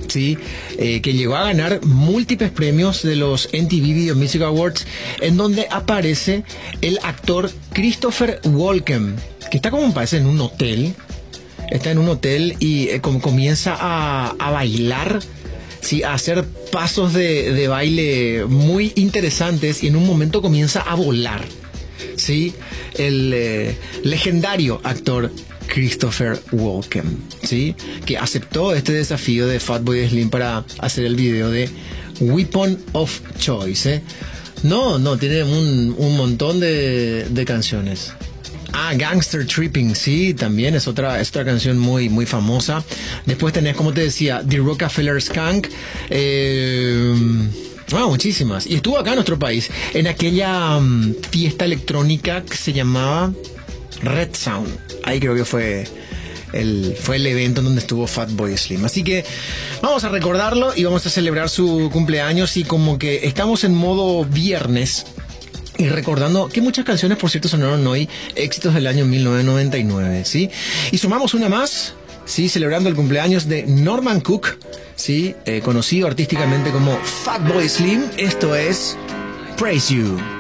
¿sí? Que llegó a ganar múltiples premios de los MTV Video Music Awards, en donde aparece el actor Christopher Walken, que está como parece en un hotel. Está en un hotel y comienza a bailar, ¿sí? A hacer pasos de baile muy interesantes, y en un momento comienza a volar, ¿sí? El legendario actor Christopher Walken, ¿sí? Que aceptó este desafío de Fatboy Slim para hacer el video de Weapon of Choice, ¿eh? No, tiene un montón de canciones. Gangster Tripping, sí, también es otra canción muy, muy famosa. Después tenés, como te decía, The Rockefeller Skunk. Muchísimas. Y estuvo acá en nuestro país, en aquella fiesta electrónica que se llamaba Red Sound. Ahí creo que fue el evento en donde estuvo Fatboy Slim. Así que vamos a recordarlo y vamos a celebrar su cumpleaños. Y como que estamos en modo viernes, y recordando que muchas canciones, por cierto, sonaron hoy, éxitos del año 1999, ¿sí? Y sumamos una más, ¿sí? Celebrando el cumpleaños de Norman Cook, ¿sí? Conocido artísticamente como Fatboy Slim. Esto es Praise You.